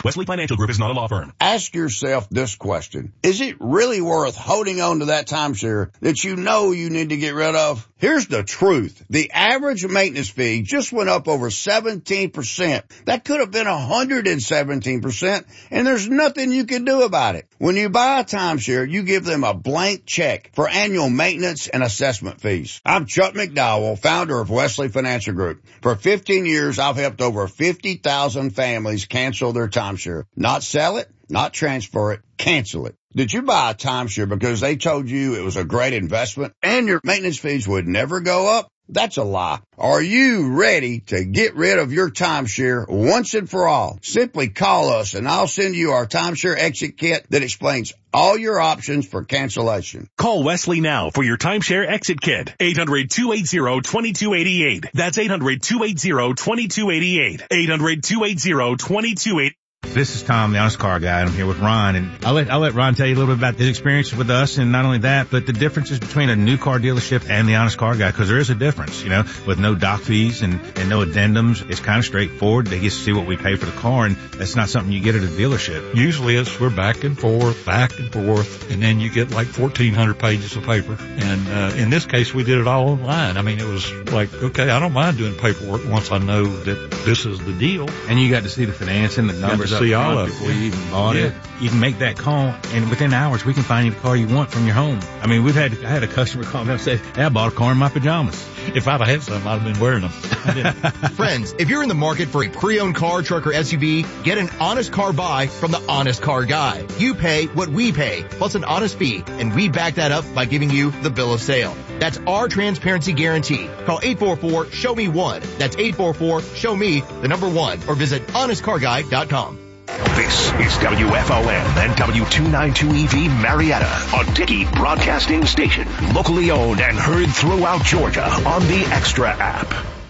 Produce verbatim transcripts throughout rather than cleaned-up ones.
Wesley Financial Group is not a law firm. Ask yourself this question. Is it really worth holding on to that timeshare that you know you need to get rid of? Here's the truth. The average maintenance fee just went up over seventeen percent. That could have been one hundred seventeen percent, and there's nothing you can do about it. When you buy a timeshare, you give them a blank check for annual maintenance and assessment fees. I'm Chuck McDowell, founder of Wesley Financial Group. For fifteen years, I've helped over fifty thousand families cancel their timeshare. Not sell it, not transfer it, cancel it. Did you buy a timeshare because they told you it was a great investment and your maintenance fees would never go up? That's a lie. Are you ready to get rid of your timeshare once and for all? Simply call us and I'll send you our timeshare exit kit that explains all your options for cancellation. Call Wesley now for your timeshare exit kit. eight hundred, two eight zero, two two eight eight. That's eight hundred, two eight zero, two two eight eight. eight hundred, two eight zero, two two eight eight. This is Tom, the Honest Car Guy, and I'm here with Ron. And I'll let, I'll let Ron tell you a little bit about his experience with us, and not only that, but the differences between a new car dealership and the Honest Car Guy, because there is a difference, you know, with no doc fees and, and no addendums. It's kind of straightforward. They get to see what we pay for the car, and that's not something you get at a dealership. Usually it's we're back and forth, back and forth, and then you get like fourteen hundred pages of paper. And uh, in this case, we did it all online. I mean, it was like, okay, I don't mind doing paperwork once I know that this is the deal. And you got to see the financing, the numbers up see front all of it. before you even bought Yeah. it. You can make that call, and within hours, we can find you the car you want from your home. I mean, we've had, I had a customer call me up and say, hey, I bought a car in my pajamas. If I'd have had some, I'd have been wearing them. I didn't. Friends, if you're in the market for a pre-owned car, truck, or S U V, get an honest car buy from the Honest Car Guy. You pay what we pay, plus an honest fee, and we back that up by giving you the bill of sale. That's our transparency guarantee. Call eight four four, show me one. That's eight four four, show me the number one, or visit honest car guy dot com. This is W F O M and W two ninety-two E V Marietta, a Dickey Broadcasting Station, locally owned and heard throughout Georgia on the Extra app.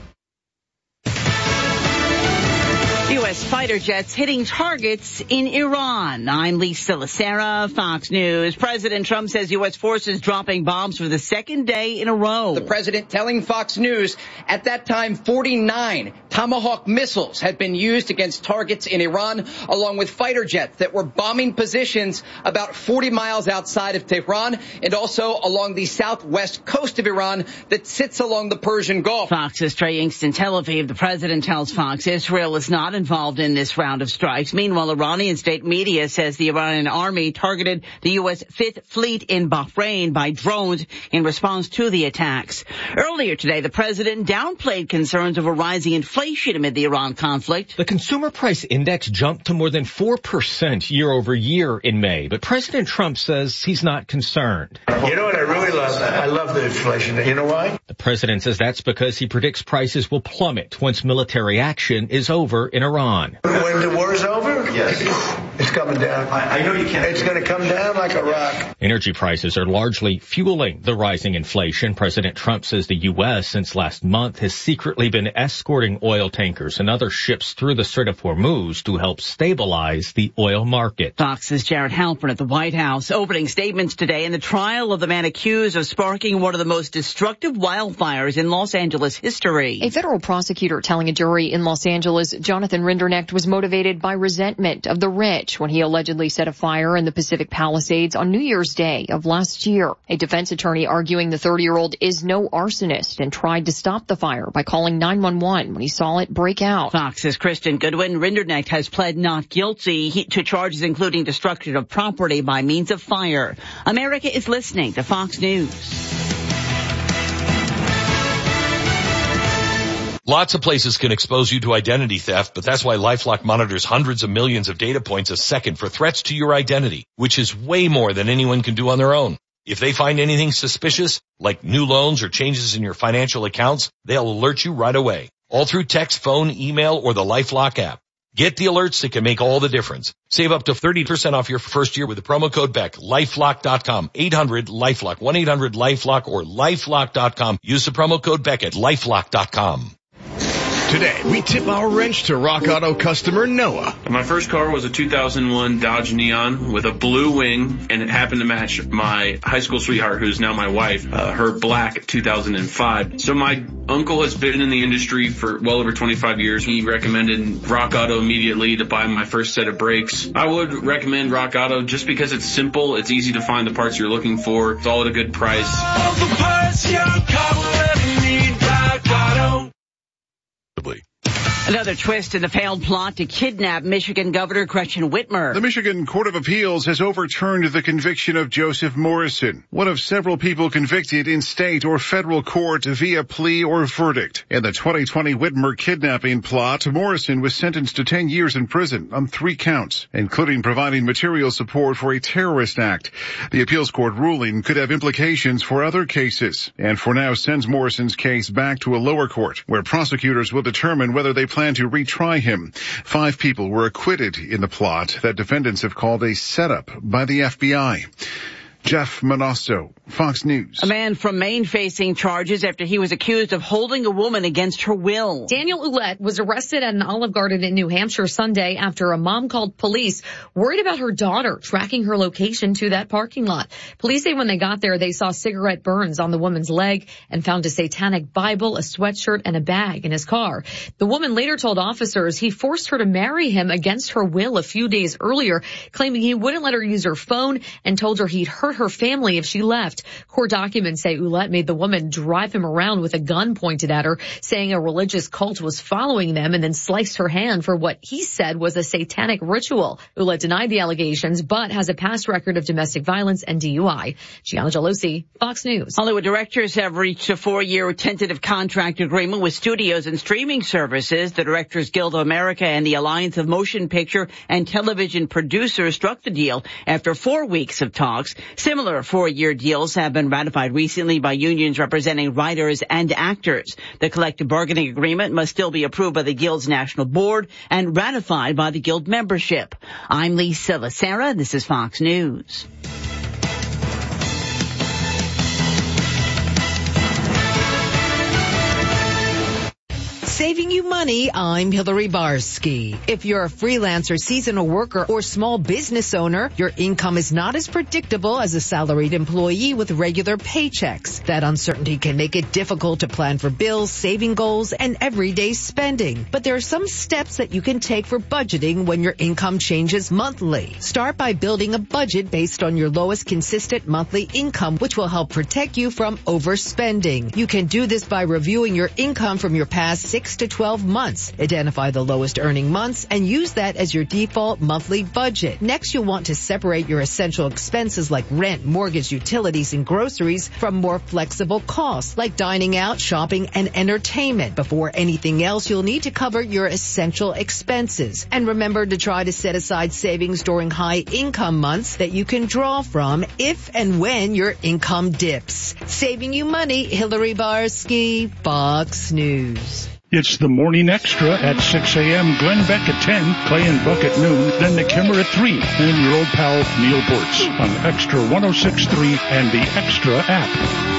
U S fighter jets hitting targets in Iran. I'm Lisa Lacera, Fox News. President Trump says U S forces dropping bombs for the second day in a row. The president telling Fox News at that time forty-nine Tomahawk missiles had been used against targets in Iran, along with fighter jets that were bombing positions about forty miles outside of Tehran and also along the southwest coast of Iran that sits along the Persian Gulf. Fox's Trey Inks in Tel Aviv. The president tells Fox Israel is not involved in this round of strikes. Meanwhile, Iranian state media says the Iranian army targeted the U S Fifth Fleet in Bahrain by drones in response to the attacks. Earlier today, the president downplayed concerns over rising inflation amid the Iran conflict. The consumer price index jumped to more than four percent year over year in May, but President Trump says he's not concerned. You know what I really love? I love the inflation. You know why? The president says that's because he predicts prices will plummet once military action is over in Iran. When the war's over? Yes. It's coming down. I, I know you can't. It's going to come down like a rock. Energy prices are largely fueling the rising inflation. President Trump says the U S since last month has secretly been escorting oil tankers and other ships through the Strait of Hormuz to help stabilize the oil market. Fox's Jared Halpern at the White House opening statements today in the trial of the man accused of sparking one of the most destructive wildfires in Los Angeles history. A federal prosecutor telling a jury in Los Angeles Jonathan Rinderknecht was motivated by resentment of the rich when he allegedly set a fire in the Pacific Palisades on New Year's Day of last year. A defense attorney arguing the thirty-year-old is no arsonist and tried to stop the fire by calling nine one one when he saw it break out. Fox's Kristen Goodwin. Rinderknecht has pled not guilty to charges including destruction of property by means of fire. America is listening to Fox News. Lots of places can expose you to identity theft, but that's why LifeLock monitors hundreds of millions of data points a second for threats to your identity, which is way more than anyone can do on their own. If they find anything suspicious, like new loans or changes in your financial accounts, they'll alert you right away, all through text, phone, email, or the LifeLock app. Get the alerts that can make all the difference. Save up to thirty percent off your first year with the promo code Beck. LifeLock dot com. eight hundred LifeLock. one eight hundred LifeLock or LifeLock dot com. Use the promo code Beck at LifeLock dot com. Today, we tip our wrench to Rock Auto customer Noah. My first car was a two thousand one Dodge Neon with a blue wing, and it happened to match my high school sweetheart, who's now my wife, uh, her black two thousand five. So my uncle has been in the industry for well over twenty-five years. He recommended Rock Auto immediately to buy my first set of brakes. I would recommend Rock Auto just because it's simple, it's easy to find the parts you're looking for, it's all at a good price. All the parts your car will ever need, Rock Auto. Another twist in the failed plot to kidnap Michigan Governor Gretchen Whitmer. The Michigan Court of Appeals has overturned the conviction of Joseph Morrison, one of several people convicted in state or federal court via plea or verdict. In the twenty twenty Whitmer kidnapping plot, Morrison was sentenced to ten years in prison on three counts, including providing material support for a terrorist act. The appeals court ruling could have implications for other cases, and for now sends Morrison's case back to a lower court, where prosecutors will determine whether they plan to retry him. Five people were acquitted in the plot that defendants have called a setup by the F B I. Jeff Manasso, Fox News. A man from Maine facing charges after he was accused of holding a woman against her will. Daniel Ouellette was arrested at an Olive Garden in New Hampshire Sunday after a mom called police worried about her daughter tracking her location to that parking lot. Police say when they got there, they saw cigarette burns on the woman's leg and found a satanic Bible, a sweatshirt, and a bag in his car. The woman later told officers he forced her to marry him against her will a few days earlier, claiming he wouldn't let her use her phone and told her he'd hurt her family if she left. Court documents say Ouellette made the woman drive him around with a gun pointed at her, saying a religious cult was following them, and then sliced her hand for what he said was a satanic ritual. Ouellette denied the allegations, but has a past record of domestic violence and D U I. Gianna Gelosi, Fox News. Hollywood directors have reached a four-year tentative contract agreement with studios and streaming services. The Directors Guild of America and the Alliance of Motion Picture and Television Producers struck the deal after four weeks of talks. Similar four-year deals have been ratified recently by unions representing writers and actors. The collective bargaining agreement must still be approved by the Guild's National Board and ratified by the Guild membership. I'm Lisa Lacera. This is Fox News. Saving you money, I'm Hillary Barsky. If you're a freelancer, seasonal worker, or small business owner, your income is not as predictable as a salaried employee with regular paychecks. That uncertainty can make it difficult to plan for bills, saving goals, and everyday spending. But there are some steps that you can take for budgeting when your income changes monthly. Start by building a budget based on your lowest consistent monthly income, which will help protect you from overspending. You can do this by reviewing your income from your past six to twelve months. Identify the lowest earning months and use that as your default monthly budget. Next, you'll want to separate your essential expenses like rent, mortgage, utilities, and groceries from more flexible costs like dining out, shopping, and entertainment. Before anything else, you'll need to cover your essential expenses. And remember to try to set aside savings during high income months that you can draw from if and when your income dips. Saving you money, Hillary Barsky, Fox News. It's the Morning Extra at six a.m., Glenn Beck at ten, Clay and Buck at noon, then Nick Kimmer at three, and your old pal Neil Bortz on Extra one oh six point three and the Extra app.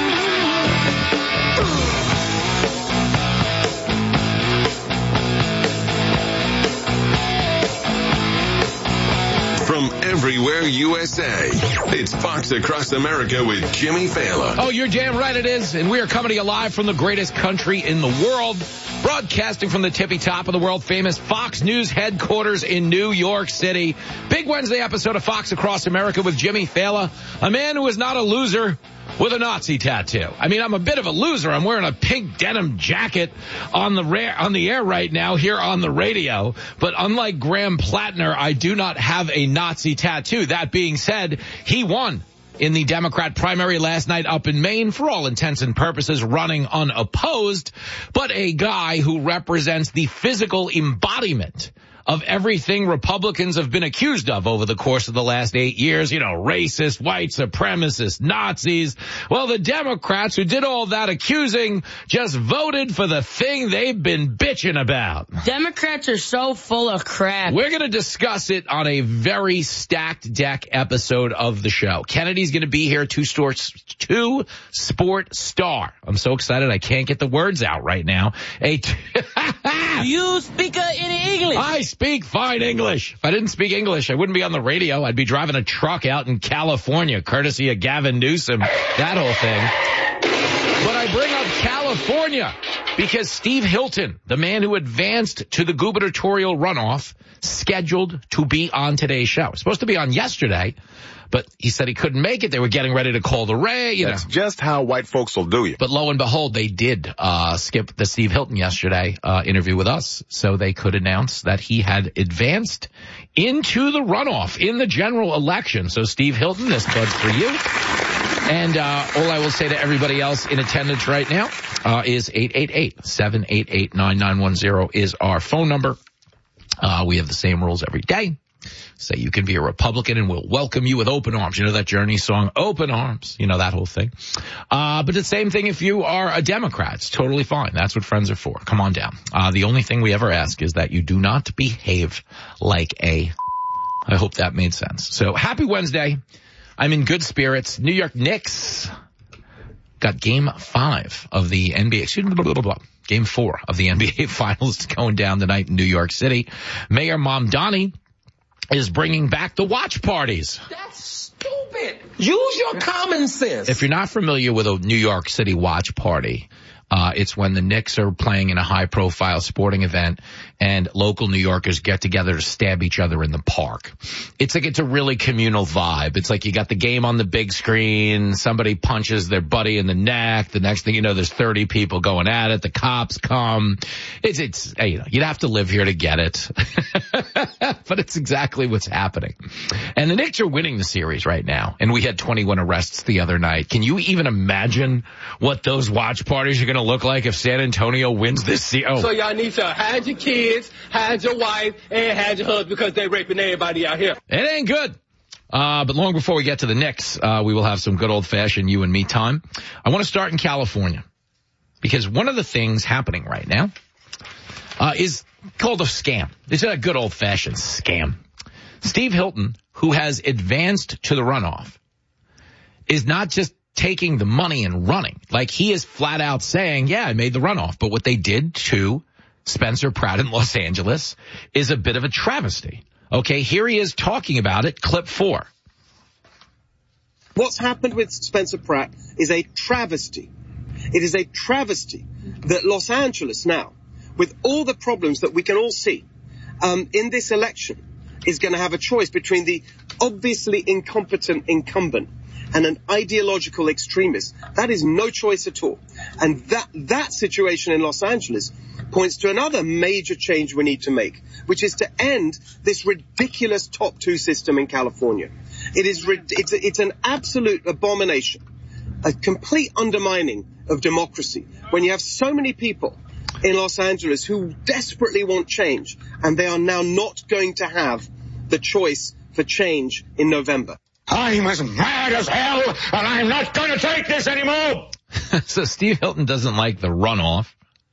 Everywhere U S A. It's Fox Across America with Jimmy Fallon. Oh, you're damn right it is. And we are coming to you live from the greatest country in the world, broadcasting from the tippy top of the world famous Fox News headquarters in New York City. Big Wednesday episode of Fox Across America with Jimmy Fallon, a man who is not a loser with a Nazi tattoo. I mean, I'm a bit of a loser. I'm wearing a pink denim jacket on the ra- on the air right now here on the radio. But unlike Graham Plattner, I do not have a Nazi tattoo. That being said, he won in the Democrat primary last night up in Maine, for all intents and purposes running unopposed, but a guy who represents the physical embodiment of everything Republicans have been accused of over the course of the last eight years, you know, racist, white supremacists, Nazis. Well, the Democrats who did all that accusing just voted for the thing they've been bitching about. Democrats are so full of crap. We're going to discuss it on a very stacked deck episode of the show. Kennedy's going to be here, two stores, two sport star. I'm so excited I can't get the words out right now. A t- Do you speak uh, any English? I speak fine English. If I didn't speak English, I wouldn't be on the radio. I'd be driving a truck out in California, courtesy of Gavin Newsom, that whole thing. But I bring up California because Steve Hilton, the man who advanced to the gubernatorial runoff, scheduled to be on today's show. Supposed to be on yesterday, but he said he couldn't make it. They were getting ready to call the Ray. You That's know. just how white folks will do you. But lo and behold, they did uh skip the Steve Hilton yesterday uh interview with us, so they could announce that he had advanced into the runoff in the general election. So Steve Hilton, this bud's for you. And uh all I will say to everybody else in attendance right now uh is eight eight eight, seven eight eight, nine nine one zero is our phone number. Uh we have the same rules every day. Say you can be a Republican and we'll welcome you with open arms. You know that Journey song, Open Arms, you know, that whole thing. Uh, but the same thing if you are a Democrat. It's totally fine. That's what friends are for. Come on down. Uh, the only thing we ever ask is that you do not behave like a, I hope that made sense. So happy Wednesday. I'm in good spirits. New York Knicks got game five of the N B A, excuse me, blah, blah, blah, blah. Game four of the N B A Finals going down tonight in New York City. Mayor Mamdani is bringing back the watch parties. That's stupid. Use your common sense. If you're not familiar with a New York City watch party, uh, it's when the Knicks are playing in a high-profile sporting event and local New Yorkers get together to stab each other in the park. It's like it's a really communal vibe. It's like you got the game on the big screen, somebody punches their buddy in the neck, the next thing you know, there's thirty people going at it, the cops come. It's, it's, you know, you'd have to live here to get it. But it's exactly what's happening. And the Knicks are winning the series right now, and we had twenty-one arrests the other night. Can you even imagine what those watch parties are going to look like if San Antonio wins this series? Oh. So y'all need to hide your kids, hide your wife, and hide your husband because they raping everybody out here. It ain't good. Uh, but long before we get to the Knicks, uh, we will have some good old-fashioned you and me time. I want to start in California because one of the things happening right now uh, is called a scam. It's a good old-fashioned scam. Steve Hilton, who has advanced to the runoff, is not just taking the money and running. Like, he is flat out saying, yeah, I made the runoff. But what they did to Spencer Pratt in Los Angeles is a bit of a travesty. Okay, here he is talking about it, clip four. What's happened with Spencer Pratt is a travesty. It is a travesty that Los Angeles now, with all the problems that we can all see um, in this election, is going to have a choice between the obviously incompetent incumbent and an ideological extremist. That is no choice at all. And that, that situation in Los Angeles points to another major change we need to make, which is to end this ridiculous top two system in California. It is, it's, it's an absolute abomination, a complete undermining of democracy when you have so many people in Los Angeles who desperately want change, and they are now not going to have the choice for change in November. I'm as mad as hell, and I'm not going to take this anymore. So Steve Hilton doesn't like the runoff.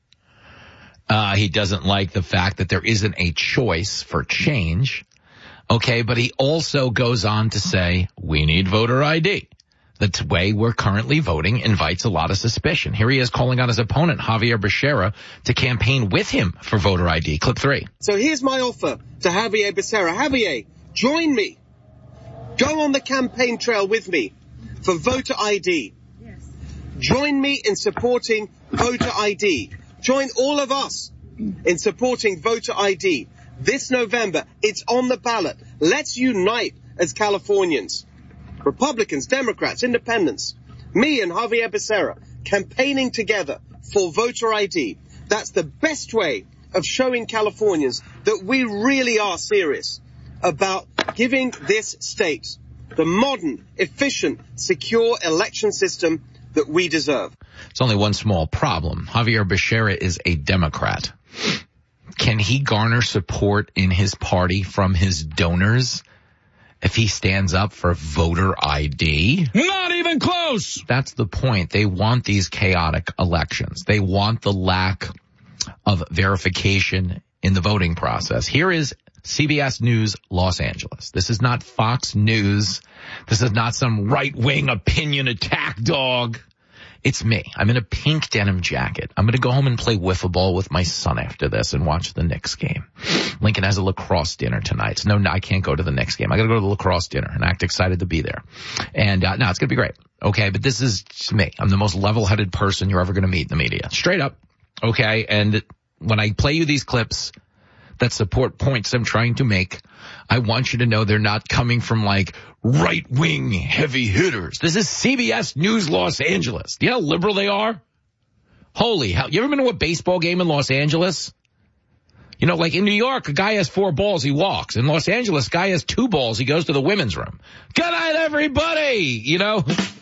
Uh, he doesn't like the fact that there isn't a choice for change. Okay, but he also goes on to say, we need voter I D. The way we're currently voting invites a lot of suspicion. Here he is calling on his opponent, Javier Becerra, to campaign with him for voter I D. Clip three. So here's my offer to Javier Becerra. Javier, join me. Go on the campaign trail with me for voter I D. Yes. Join me in supporting voter I D. Join all of us in supporting voter I D. This November, it's on the ballot. Let's unite as Californians. Republicans, Democrats, Independents, me and Javier Becerra campaigning together for voter I D. That's the best way of showing Californians that we really are serious about giving this state the modern, efficient, secure election system that we deserve. It's only one small problem. Javier Becerra is a Democrat. Can he garner support in his party from his donors if he stands up for voter I D? Not even close. That's the point. They want these chaotic elections. They want the lack of verification in the voting process. Here is C B S News Los Angeles. This is not Fox News. This is not some right-wing opinion attack dog. It's me. I'm in a pink denim jacket. I'm going to go home and play wiffle ball with my son after this and watch the Knicks game. Lincoln has a lacrosse dinner tonight. So no, no, I can't go to the Knicks game. I got to go to the lacrosse dinner and act excited to be there. And, uh, no, it's going to be great. Okay. But this is me. I'm the most level-headed person you're ever going to meet in the media. Straight up. Okay. And when I play you these clips that support points I'm trying to make, I want you to know they're not coming from like right-wing heavy hitters. This is C B S News Los Angeles. Do you know how liberal they are? Holy hell. You ever been to a baseball game in Los Angeles? You know, like in New York, a guy has four balls, he walks. In Los Angeles, a guy has two balls, he goes to the women's room. Good night, everybody! You know?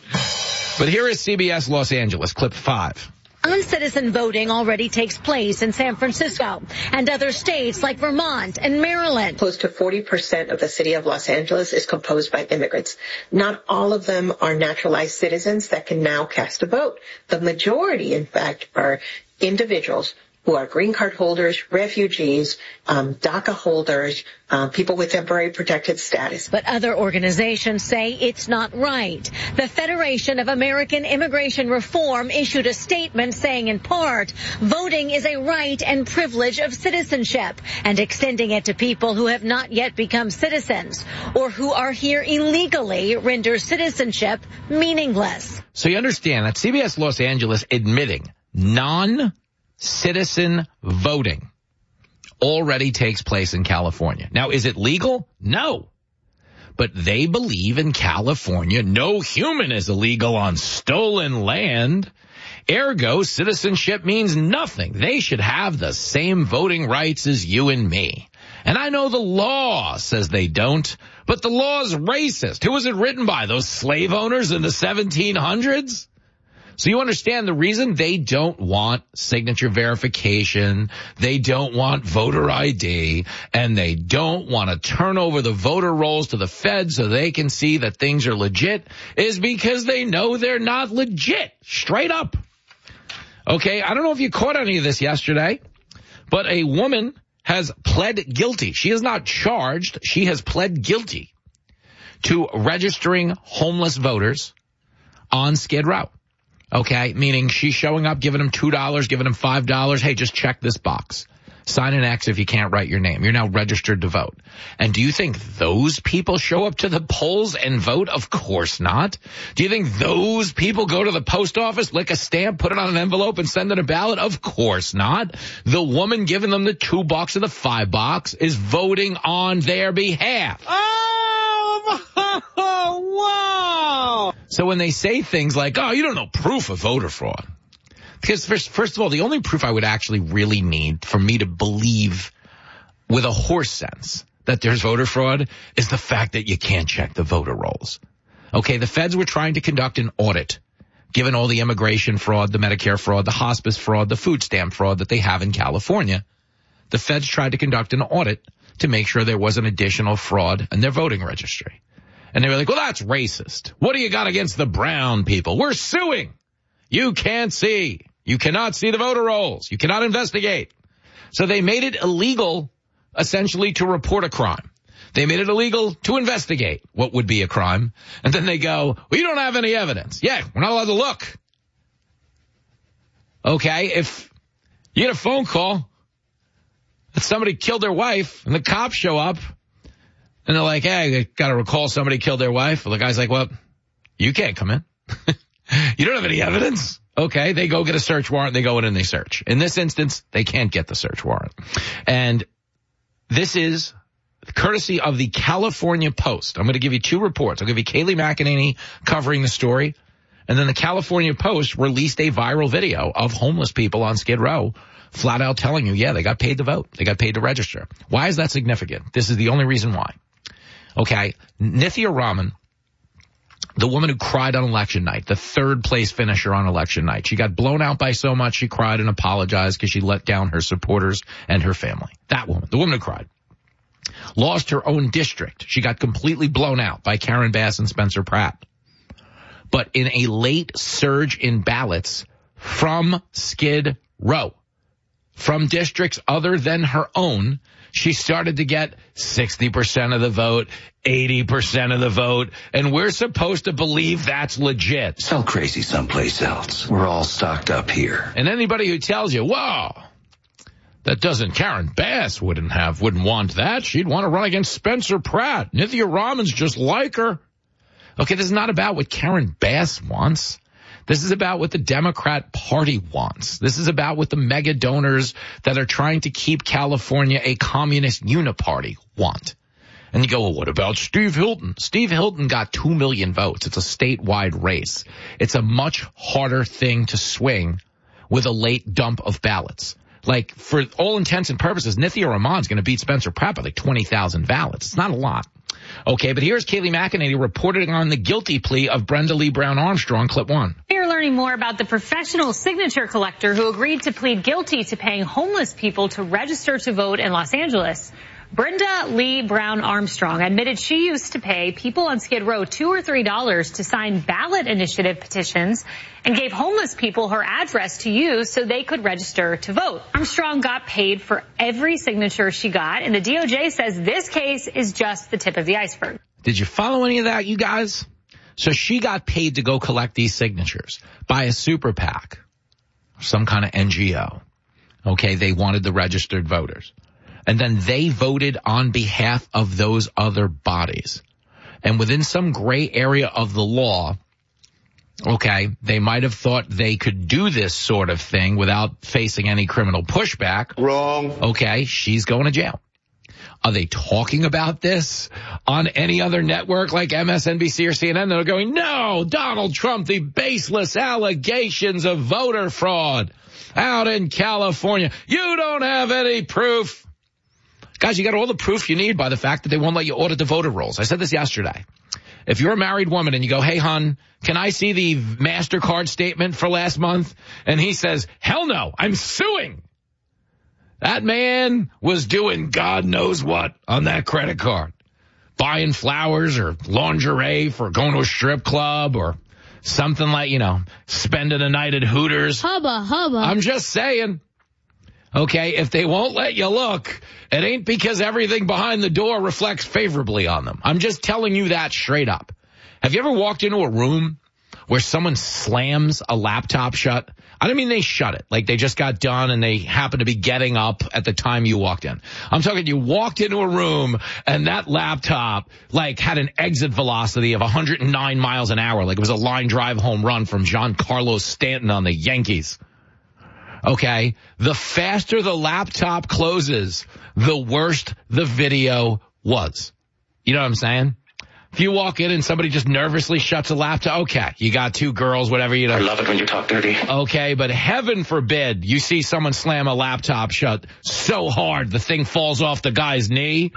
But here is C B S Los Angeles, clip five. Uncitizen voting already takes place in San Francisco and other states like Vermont and Maryland. Close to forty percent of the city of Los Angeles is composed by immigrants. Not all of them are naturalized citizens that can now cast a vote. The majority, in fact, are individuals who are green card holders, refugees, um, DACA holders, uh, people with temporary protected status. But other organizations say it's not right. The Federation of American Immigration Reform issued a statement saying, in part, voting is a right and privilege of citizenship, and extending it to people who have not yet become citizens or who are here illegally renders citizenship meaningless. So you understand that C B S Los Angeles admitting non citizen voting already takes place in California. Now, is it legal? No. But they believe in California, no human is illegal on stolen land. Ergo, citizenship means nothing. They should have the same voting rights as you and me. And I know the law says they don't, but the law's racist. Who was it written by? Those slave owners in the seventeen hundreds? So you understand the reason they don't want signature verification, they don't want voter I D, and they don't want to turn over the voter rolls to the feds so they can see that things are legit is because they know they're not legit. Straight up. Okay, I don't know if you caught any of this yesterday, but a woman has pled guilty. She is not charged. She has pled guilty to registering homeless voters on Skid Row. Okay, meaning she's showing up, giving them two dollars, giving them five dollars. Hey, just check this box. Sign an X if you can't write your name. You're now registered to vote. And do you think those people show up to the polls and vote? Of course not. Do you think those people go to the post office, lick a stamp, put it on an envelope, and send in a ballot? Of course not. The woman giving them the two bucks or the five bucks is voting on their behalf. Oh, wow. So when they say things like, oh, you don't know proof of voter fraud. Because first, first of all, the only proof I would actually really need for me to believe with a horse sense that there's voter fraud is the fact that you can't check the voter rolls. Okay, the feds were trying to conduct an audit, given all the immigration fraud, the Medicare fraud, the hospice fraud, the food stamp fraud that they have in California. The feds tried to conduct an audit to make sure there wasn't additional fraud in their voting registry. And they were like, well, that's racist. What do you got against the brown people? We're suing. You can't see. You cannot see the voter rolls. You cannot investigate. So they made it illegal, essentially, to report a crime. They made it illegal to investigate what would be a crime. And then they go, well, you don't have any evidence. Yeah, we're not allowed to look. Okay, if you get a phone call that somebody killed their wife and the cops show up and they're like, hey, I got to recall somebody killed their wife. Well, the guy's like, well, you can't come in. You don't have any evidence. Okay, they go get a search warrant. They go in and they search. In this instance, they can't get the search warrant. And this is courtesy of the California Post. I'm going to give you two reports. I'll give you Kayleigh McEnany covering the story. And then the California Post released a viral video of homeless people on Skid Row flat out telling you, yeah, they got paid to vote. They got paid to register. Why is that significant? This is the only reason why. Okay, Nithya Raman, the woman who cried on election night, the third place finisher on election night. She got blown out by so much she cried and apologized because she let down her supporters and her family. That woman, the woman who cried, lost her own district. She got completely blown out by Karen Bass and Spencer Pratt. But in a late surge in ballots from Skid Row, from districts other than her own, She started to get sixty percent of the vote, eighty percent of the vote, and we're supposed to believe that's legit. Sell crazy someplace else. We're all stocked up here. And anybody who tells you, whoa, that doesn't, Karen Bass wouldn't have, wouldn't want that. She'd want to run against Spencer Pratt. Nithya Raman's just like her. Okay, this is not about what Karen Bass wants. This is about what the Democrat Party wants. This is about what the mega donors that are trying to keep California a communist uniparty want. And you go, well, what about Steve Hilton? Steve Hilton got two million votes. It's a statewide race. It's a much harder thing to swing with a late dump of ballots. Like, for all intents and purposes, Nithya Raman's going to beat Spencer Pratt by like twenty thousand ballots. It's not a lot. Okay, but here's Kayleigh McEnany reporting on the guilty plea of Brenda Lee Brown Armstrong, clip one. We're learning more about the professional signature collector who agreed to plead guilty to paying homeless people to register to vote in Los Angeles. Brenda Lee Brown Armstrong admitted she used to pay people on Skid Row two or three dollars to sign ballot initiative petitions and gave homeless people her address to use so they could register to vote. Armstrong got paid for every signature she got, and the D O J says this case is just the tip of the iceberg. Did you follow any of that, you guys? So she got paid to go collect these signatures by a super PAC, some kind of N G O. Okay, they wanted the registered voters. And then they voted on behalf of those other bodies. And within some gray area of the law, okay, they might have thought they could do this sort of thing without facing any criminal pushback. Wrong. Okay, she's going to jail. Are they talking about this on any other network like M S N B C or C N N? They're going, no, Donald Trump, the baseless allegations of voter fraud out in California. You don't have any proof. Guys, you got all the proof you need by the fact that they won't let you audit the voter rolls. I said this yesterday. If you're a married woman and you go, hey, hon, can I see the MasterCard statement for last month? And he says, hell no, I'm suing. That man was doing God knows what on that credit card. Buying flowers or lingerie for going to a strip club or something like, you know, spending a night at Hooters. Hubba, hubba. I'm just saying. Okay, if they won't let you look, it ain't because everything behind the door reflects favorably on them. I'm just telling you that straight up. Have you ever walked into a room where someone slams a laptop shut? I don't mean they shut it, like they just got done and they happen to be getting up at the time you walked in. I'm talking you walked into a room and that laptop like had an exit velocity of one hundred nine miles an hour, like it was a line drive home run from Giancarlo Stanton on the Yankees. Okay, the faster the laptop closes, the worse the video was. You know what I'm saying? If you walk in and somebody just nervously shuts a laptop, okay, you got two girls, whatever, you know. I love it when you talk dirty. Okay, but heaven forbid you see someone slam a laptop shut so hard the thing falls off the guy's knee.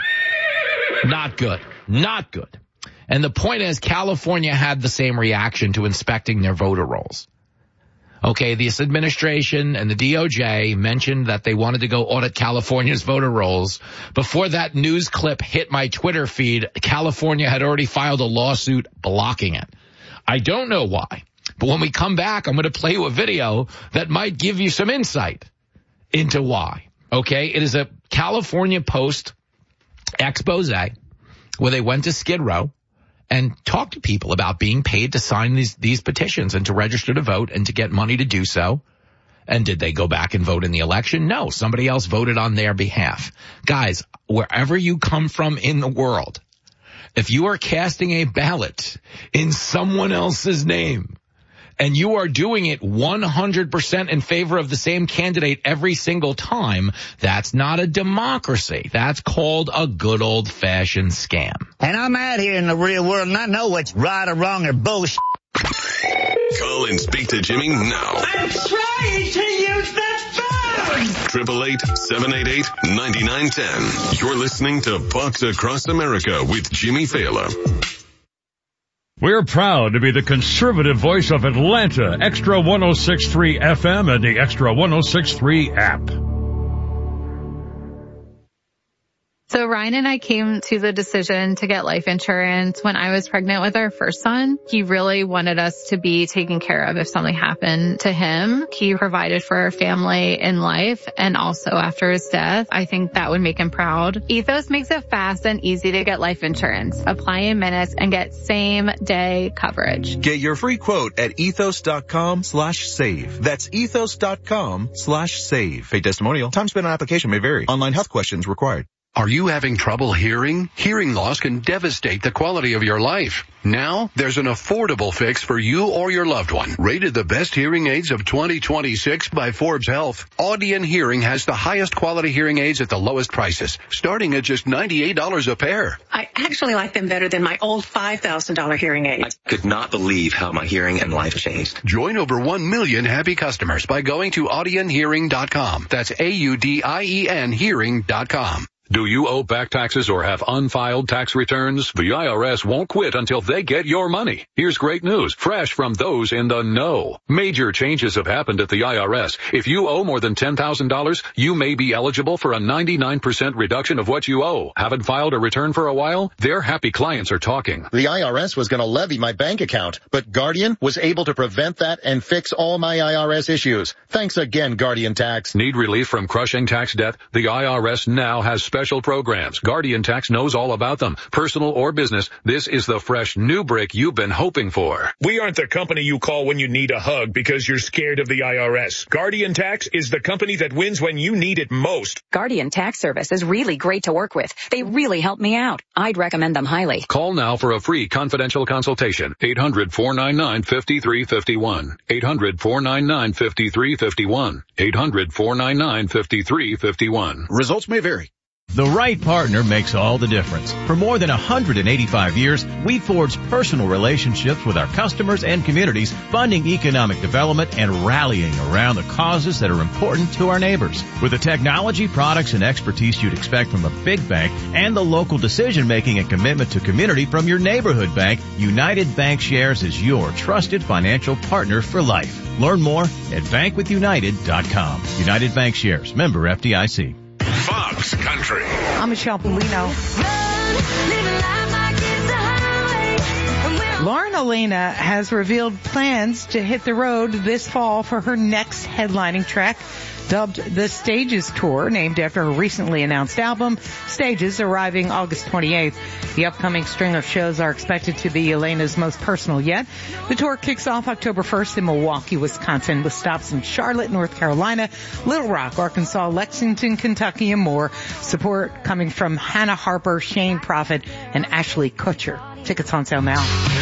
Not good. Not good. And the point is, California had the same reaction to inspecting their voter rolls. Okay, this administration and the D O J mentioned that they wanted to go audit California's voter rolls. Before that news clip hit my Twitter feed, California had already filed a lawsuit blocking it. I don't know why, but when we come back, I'm going to play you a video that might give you some insight into why. Okay, it is a California Post expose where they went to Skid Row and talk to people about being paid to sign these, these petitions and to register to vote and to get money to do so. And did they go back and vote in the election? No, somebody else voted on their behalf. Guys, wherever you come from in the world, if you are casting a ballot in someone else's name and you are doing it one hundred percent in favor of the same candidate every single time, that's not a democracy. That's called a good old-fashioned scam. And I'm out here in the real world, and I know what's right or wrong or bullshit. Call and speak to Jimmy now. I'm trying to use that phone! eight eight eight, seven eight eight, nine nine one zero. You're listening to Fox Across America with Jimmy Fallon. We're proud to be the conservative voice of Atlanta, Extra one oh six point three F M and the Extra one oh six point three app. So Ryan and I came to the decision to get life insurance when I was pregnant with our first son. He really wanted us to be taken care of if something happened to him. He provided for our family in life and also after his death. I think that would make him proud. Ethos makes it fast and easy to get life insurance. Apply in minutes and get same day coverage. Get your free quote at ethos.com slash save. That's ethos.com slash save. Paid testimonial. Time spent on application may vary. Online health questions required. Are you having trouble hearing? Hearing loss can devastate the quality of your life. Now, there's an affordable fix for you or your loved one. Rated the best hearing aids of twenty twenty-six by Forbes Health, Audien Hearing has the highest quality hearing aids at the lowest prices, starting at just ninety-eight dollars a pair. I actually like them better than my old five thousand dollars hearing aids. I could not believe how my hearing and life changed. Join over one million happy customers by going to audien hearing dot com. That's A U D I E N hearing dot com. Do you owe back taxes or have unfiled tax returns? The I R S won't quit until they get your money. Here's great news, fresh from those in the know. Major changes have happened at the I R S. If you owe more than ten thousand dollars, you may be eligible for a ninety-nine percent reduction of what you owe. Haven't filed a return for a while? Their happy clients are talking. The I R S was going to levy my bank account, but Guardian was able to prevent that and fix all my I R S issues. Thanks again, Guardian Tax. Need relief from crushing tax debt? The I R S now has special programs. Guardian Tax knows all about them. Personal or business, this is the fresh new break you've been hoping for. We aren't the company you call when you need a hug because you're scared of the I R S. Guardian Tax is the company that wins when you need it most. Guardian Tax Service is really great to work with. They really help me out. I'd recommend them highly. Call now for a free confidential consultation. eight hundred, four nine nine, five three five one. eight hundred, four nine nine, five three five one. eight hundred, four nine nine, five three five one. Results may vary. The right partner makes all the difference. For more than one hundred eighty-five years, we've forged personal relationships with our customers and communities, funding economic development and rallying around the causes that are important to our neighbors. With the technology, products, and expertise you'd expect from a big bank and the local decision-making and commitment to community from your neighborhood bank, United Bankshares is your trusted financial partner for life. Learn more at bank with united dot com. United Bankshares, member F D I C. Fox Country. I'm Michelle Polino. Lauren Elena has revealed plans to hit the road this fall for her next headlining track, dubbed the Stages Tour, named after her recently announced album, Stages, arriving August twenty-eighth. The upcoming string of shows are expected to be Elena's most personal yet. The tour kicks off October first in Milwaukee, Wisconsin, with stops in Charlotte, North Carolina, Little Rock, Arkansas, Lexington, Kentucky, and more. Support coming from Hannah Harper, Shane Prophet, and Ashley Kutcher. Tickets on sale now.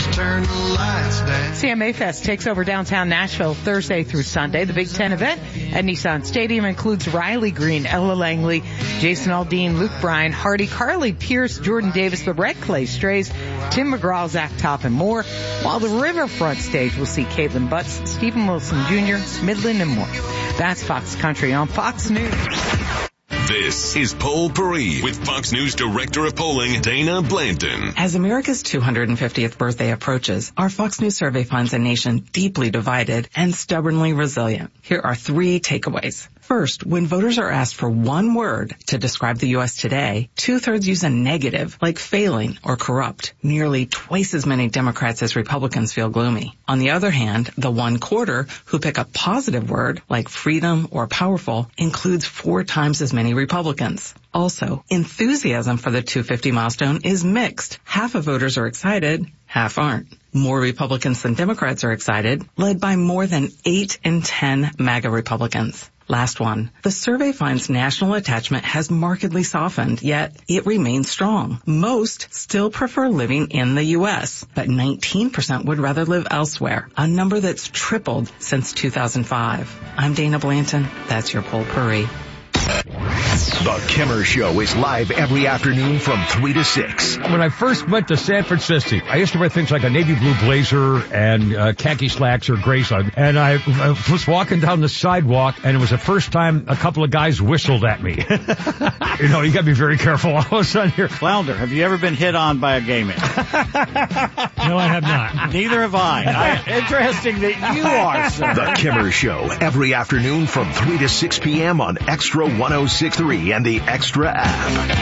C M A Fest takes over downtown Nashville Thursday through Sunday. The Big Ten event at Nissan Stadium includes Riley Green, Ella Langley, Jason Aldean, Luke Bryan, Hardy, Carly Pierce, Jordan Davis, the Red Clay Strays, Tim McGraw, Zach Top, and more. While the Riverfront stage will see Caitlin Butts, Stephen Wilson Junior, Midland, and more. That's Fox Country on Fox News. This is Poll Paris with Fox News Director of Polling, Dana Blanton. As America's two hundred fiftieth birthday approaches, our Fox News survey finds a nation deeply divided and stubbornly resilient. Here are three takeaways. First, when voters are asked for one word to describe the U S today, two-thirds use a negative, like failing or corrupt. Nearly twice as many Democrats as Republicans feel gloomy. On the other hand, the one quarter who pick a positive word, like freedom or powerful, includes four times as many Republicans. Also, enthusiasm for the two hundred fifty milestone is mixed. Half of voters are excited, half aren't. More Republicans than Democrats are excited, led by more than eight in ten MAGA Republicans. Last one. The survey finds national attachment has markedly softened, yet it remains strong. Most still prefer living in the U S, but nineteen percent would rather live elsewhere, a number that's tripled since two thousand five. I'm Dana Blanton. That's your Poll Paris. The Kimmer Show is live every afternoon from three to six. When I first went to San Francisco, I used to wear things like a navy blue blazer and uh, khaki slacks or gray slacks. And I, I was walking down the sidewalk, and it was the first time a couple of guys whistled at me. You know, you got to be very careful. All of a sudden here. Flounder, have you ever been hit on by a gay man? No, I have not. Neither have I. I interesting that you are, sir. The Kimmer Show every afternoon from three to six p.m. on Extra one oh six point three and the Extra app.